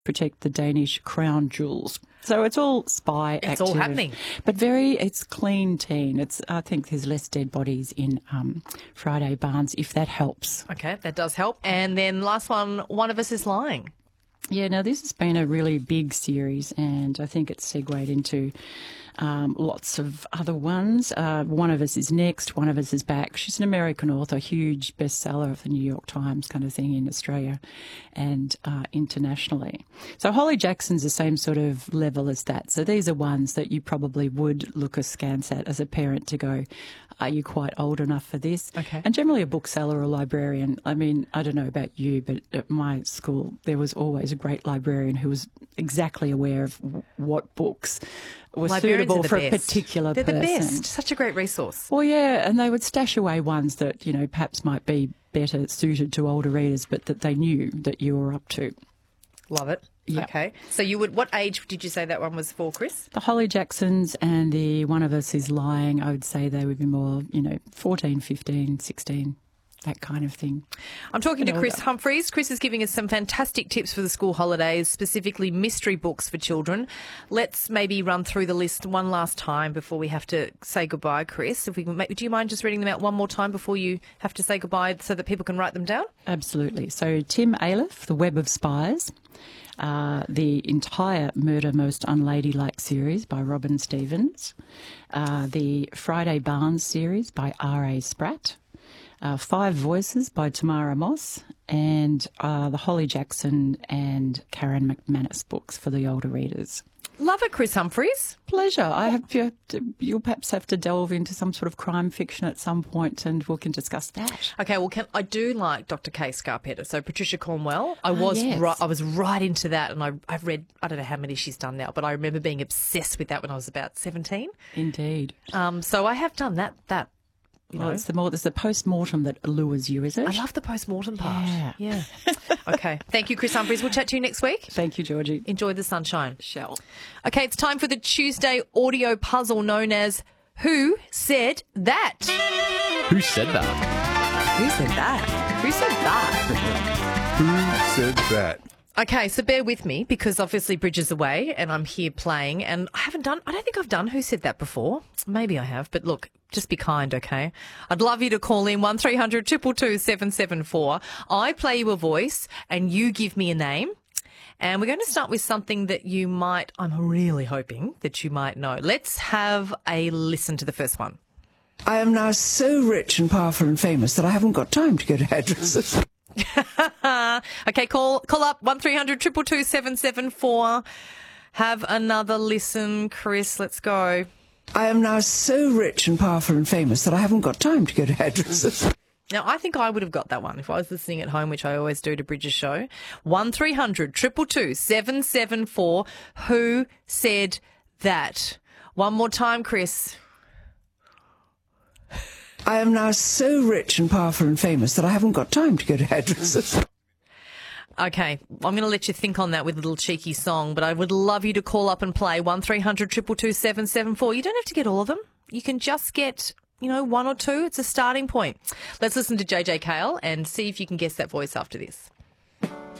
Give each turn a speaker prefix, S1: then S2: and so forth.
S1: protect the Danish crown jewels. So it's all spy active.
S2: It's all happening.
S1: But it's clean teen. I think there's less dead bodies in Friday Barnes, if that helps.
S2: Okay, that does help. And then last one of Us is Lying.
S1: Yeah, now this has been a really big series, and I think it's segued into lots of other ones. One of Us is Next, One of Us is Back. She's an American author, huge bestseller of the New York Times kind of thing in Australia and internationally. So Holly Jackson's the same sort of level as that. So these are ones that you probably would look askance at as a parent to go, are you quite old enough for this?
S2: Okay.
S1: And generally a bookseller or a librarian, I mean, I don't know about you, but at my school there was always a great librarian who was exactly aware of what books were suitable for a particular person.
S2: They're the best. Such a great resource.
S1: Well, yeah, and they would stash away ones that, perhaps might be better suited to older readers, but that they knew that you were up to.
S2: Love it.
S1: Yeah.
S2: Okay. So what age did you say that one was for, Chris?
S1: The Holly Jacksons and the One of Us is Lying, I would say they would be more, 14, 15, 16. That kind of thing.
S2: I'm talking to Chris Humphreys. Chris is giving us some fantastic tips for the school holidays, specifically mystery books for children. Let's maybe run through the list one last time before we have to say goodbye, Chris. Do you mind just reading them out one more time before you have to say goodbye so that people can write them down?
S1: Absolutely. So Tim Aleph, The Web of Spies. The entire Murder Most Unladylike series by Robin Stevens. The Friday Barnes series by R.A. Spratt. Five Voices by Tamara Moss, and the Holly Jackson and Karen McManus books for the older readers.
S2: Love it, Chris Humphreys.
S1: Pleasure. You'll perhaps have to delve into some sort of crime fiction at some point, and we can discuss that.
S2: Okay. Well, I do like Dr. Kay Scarpetta. So Patricia Cornwell. I was right into that, and I've read, I don't know how many she's done now, but I remember being obsessed with that when I was about 17.
S1: Indeed.
S2: So I have done that.
S1: Well, it's the post-mortem that allures you, is it?
S2: I love the post-mortem part.
S1: Yeah.
S2: Okay. Thank you, Chris Humphreys. We'll chat to you next week.
S1: Thank you, Georgie.
S2: Enjoy the sunshine.
S1: Shall.
S2: Okay, it's time for the Tuesday audio puzzle known as Who Said That?
S3: Who said that?
S2: Who said that? Who said that?
S3: Who said that?
S2: Okay, so bear with me because obviously Bridge is away and I'm here playing and I don't think I've done Who Said That before. Maybe I have, but look, just be kind, okay? I'd love you to call in 1300 222 774. I play you a voice and you give me a name. And we're going to start with something that I'm really hoping that you might know. Let's have a listen to the first one.
S4: I am now so rich and powerful and famous that I haven't got time to go to hairdressers.
S2: Okay, call up 1300 222 774. Have another listen, Chris. Let's go.
S4: I am now so rich and powerful and famous that I haven't got time to go to hairdressers.
S2: Now, I think I would have got that one if I was listening at home, which I always do to Bridges' show. 1300 222 774. Who said that? One more time, Chris.
S4: I am now so rich and powerful and famous that I haven't got time to go to hairdressers.
S2: Okay, I'm going to let you think on that with a little cheeky song, but I would love you to call up and play 1300 222 774. You don't have to get all of them. You can just get, one or two. It's a starting point. Let's listen to JJ Cale and see if you can guess that voice after this.